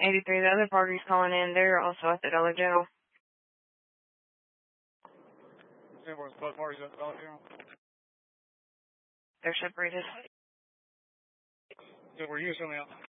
83, the other party's calling in. They're also at the Dollar General. Where's both parties at the Dollar General? They're separated. So were you or somebody else?